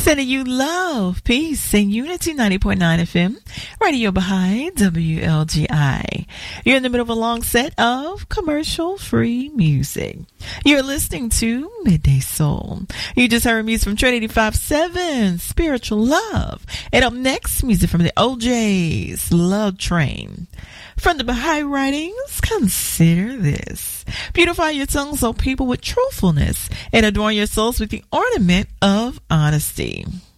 Sending you love, peace, and unity. 90.9 FM, Radio Baha'i, WLGI. You're in the middle of a long set of commercial-free music. You're listening to Midday Soul. You just heard music from Trinity 5-7, Spiritual Love. And up next, music from the OJs, Love Train. From the Baha'i writings, consider this. Beautify your tongues, O people, with truthfulness, and adorn your souls with the ornament of honesty.